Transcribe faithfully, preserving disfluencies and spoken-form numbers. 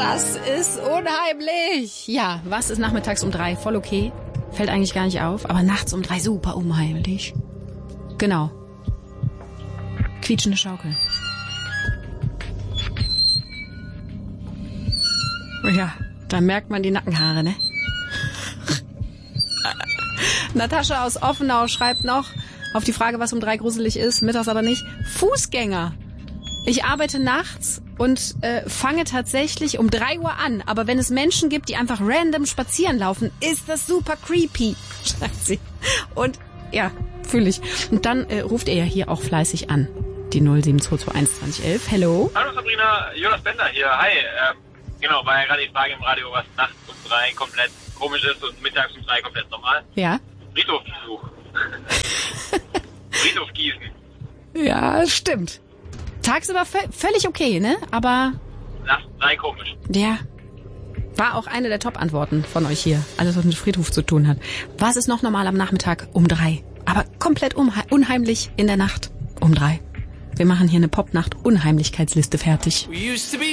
Das ist unheimlich. Ja, was ist nachmittags um drei? Voll okay. Fällt eigentlich gar nicht auf. Aber nachts um drei super unheimlich. Genau. Quietschende Schaukel. Ja, da merkt man die Nackenhaare, ne? Natascha aus Offenau schreibt noch auf die Frage, was um drei gruselig ist, mittags aber nicht. Fußgänger. Ich arbeite nachts und äh, fange tatsächlich um drei Uhr an. Aber wenn es Menschen gibt, die einfach random spazieren laufen, ist das super creepy, schreibt sie. Und ja, fühle ich. Und dann äh, ruft er ja hier auch fleißig an. Die null sieben zwei zwei eins zwanzig elf. Hello. Hallo Sabrina, Jonas Bender hier. Hi. Ähm, genau, war ja gerade die Frage im Radio, was nachts um drei komplett komisch ist und mittags um drei komplett normal. Ja. Friedhofbesuch. Friedhof gießen. Ja, stimmt. Tagsüber v- völlig okay, ne? Aber... Nachts um drei komisch. Ja. War auch eine der Top-Antworten von euch hier. Alles, was mit Friedhof zu tun hat. Was ist noch normal am Nachmittag? Um drei. Aber komplett unhe- unheimlich in der Nacht. Um drei. Wir machen hier eine Popnacht-Unheimlichkeitsliste fertig.